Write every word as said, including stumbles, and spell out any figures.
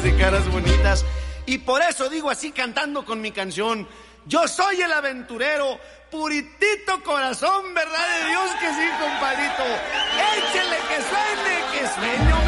y caras bonitas. Y por eso digo así cantando con mi canción: yo soy el aventurero, puritito corazón, verdad de Dios que sí, compadrito. Échele que suene, que sueño.